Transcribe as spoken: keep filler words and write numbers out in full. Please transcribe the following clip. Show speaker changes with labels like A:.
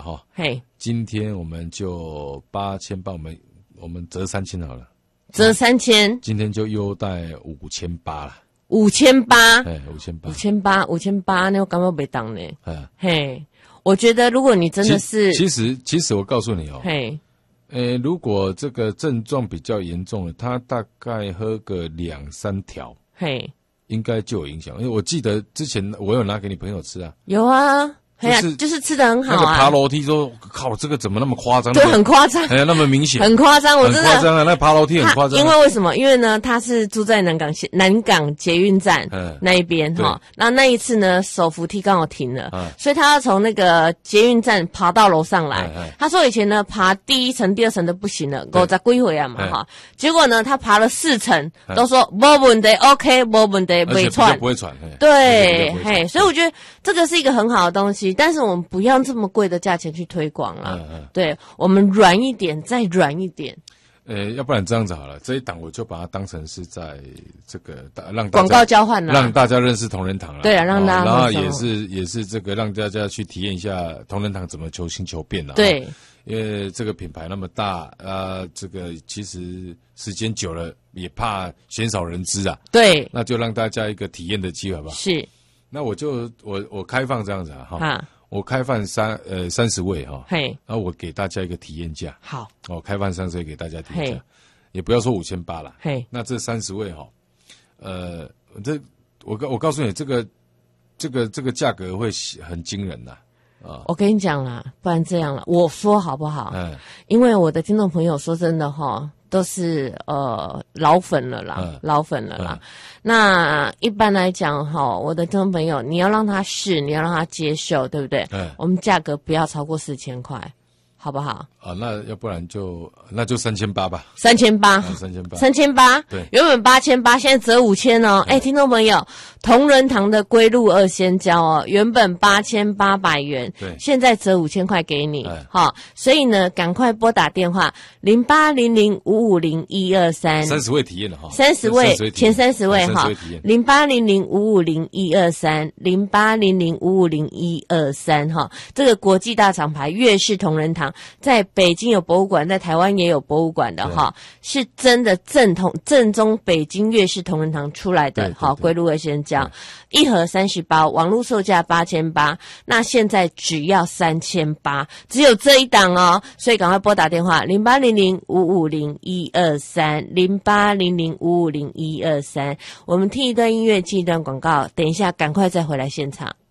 A: 哈。
B: 嘿，
A: 今天我们就八千八，我们我们折三千好了，
B: 折三千，
A: 今天就优待五千八了。
B: 五千八，
A: 哎，五千八，
B: 五千八，五千八，那我感觉没当呢。
A: 哎，
B: 嘿，我觉得如果你真的是，
A: 其实其实我告诉你哦，
B: 嘿，
A: 呃，如果这个症状比较严重的，他大概喝个两三条，
B: 嘿，
A: 应该就有影响。因为我记得之前我有拿给你朋友吃啊，
B: 有啊。哎呀，
A: 就是
B: 就是吃得很好啊。
A: 那个爬楼梯说，靠，这个怎么那么夸张？
B: 对，很夸张。
A: 哎呀，那么明显，
B: 很夸张，我真的
A: 很夸张啊！那爬楼梯很夸张。
B: 因为为什么？因为呢，他是住在南港南港捷运站那一边哈。那那一次呢，手扶梯刚好停了，所以他要从那个捷运站爬到楼上来。他说以前呢，爬第一层、第二层都不行了，我再归回来嘛哈。结果呢，他爬了四层，都说没问题 ，OK， 没问题，不会喘，
A: 不会喘。
B: 对，嘿，所以我觉得这个是一个很好的东西，但是我们不要用这么贵的价钱去推广了。嗯嗯，对，我们软一点，再软一点。
A: 呃，要不然这样子好了，这一档我就把它当成是在这个让
B: 广告交换了，
A: 让大家认识同仁堂了。
B: 对啊，让大家、
A: 哦，然后也是也是这个让大家去体验一下同仁堂怎么求新求变了。
B: 对，
A: 因为这个品牌那么大，呃，这个其实时间久了也怕鲜少人知啊。
B: 对，
A: 那就让大家一个体验的机会吧。
B: 是。
A: 那我就我我开放这样子啊，哈，我开放三呃三十位哈，嘿，然后我给大家一个体验价，
B: 好，
A: 哦，开放三十位给大家体验价，也不要说五千八了，
B: 嘿，
A: 那这三十位哈，呃，这我告我告诉你，这个这个这个价格会很惊人呐，啊，
B: 我跟你讲啦，不然这样了，我说好不好？嗯，因为我的听众朋友说真的哈。都是呃老粉了啦，嗯、老粉了啦。嗯、那一般来讲哈，我的听众朋友，你要让他试，你要让他接受，对不对？嗯、我们价格不要超过四千块，好不好？
A: 啊，那要不然就那就三千八吧。
B: 三千八，
A: 三千八，
B: 三千八。
A: 对，
B: 原本八千八，现在折五千哦。哎，听众朋友，同仁堂的龟鹿二仙胶哦，原本八千八百元，
A: 对，
B: 现在折五千块给你，好，所以呢，赶快拨打电话零八零零五五零一二三，
A: 三十位体验了哈，
B: 三十位前三十位哈，零八零零五五零一二三，零八零零五五零一二三哈，这个国际大厂牌粤式同仁堂在北京有博物馆，在台湾也有博物馆的哈，是真的正统正宗北京粤式同仁堂出来的哈，龟鹿二仙胶一盒三十包，网络售价八千八，那现在只要三千八，只有这一档哦，所以赶快拨打电话零八零零五五零一二三，零八零零五五零一二三，我们听一段音乐，进一段广告，等一下赶快再回来现场。